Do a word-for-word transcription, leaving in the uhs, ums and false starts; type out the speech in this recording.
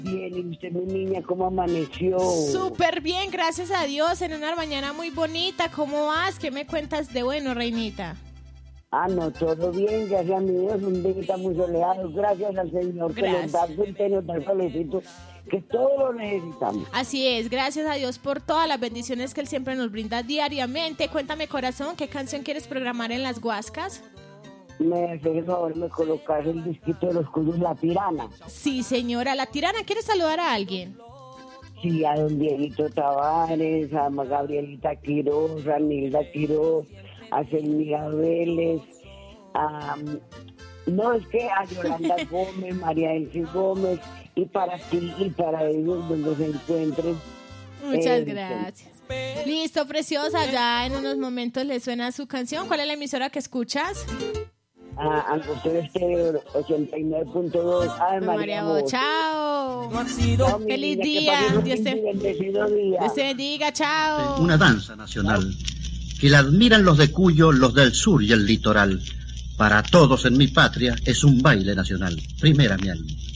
Bien, ¿y usted, mi niña, cómo amaneció? Súper bien, gracias a Dios, en una mañana muy bonita. ¿Cómo vas? ¿Qué me cuentas de bueno, reinita? Ah, no, todo bien, gracias a mi Dios, un día muy soleado, gracias al Señor que nos da centeno, nos da el solecito, que todo lo necesitamos. Así es, gracias a Dios por todas las bendiciones que Él siempre nos brinda diariamente. Cuéntame, corazón, ¿qué canción quieres programar en las Guascas? Me hace el favor, me colocas el disquito de los Cuyos, La Tirana. Sí, señora, La Tirana, ¿quieres saludar a alguien? Sí, a don Dieguito Tavares, a Gabrielita Quiroz, a Nilda Quiroz, a Selmira Vélez, a... No, es que a Yolanda Gómez, María Elsie Gómez, y para ti y para ellos donde se encuentren. Muchas eh, gracias. Listo, preciosa, ya en unos momentos le suena su canción. ¿Cuál es la emisora que escuchas? A Angostura Estéreo ochenta y nueve punto dos. Ave María, María, chao. No sido, feliz niña, día. Dios te, día. Dios te bendiga, chao. Una danza nacional que la admiran los de Cuyo, los del sur y el litoral. Para todos en mi patria es un baile nacional. Primera mi alma.